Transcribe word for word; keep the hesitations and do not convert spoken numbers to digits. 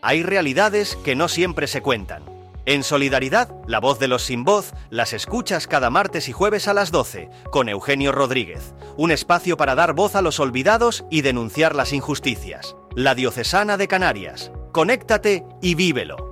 Hay realidades que no siempre se cuentan. En Solidaridad, la voz de los sin voz, las escuchas cada martes y jueves a las doce, con Eugenio Rodríguez. Un espacio para dar voz a los olvidados y denunciar las injusticias. La Diocesana de Canarias. Conéctate y vívelo.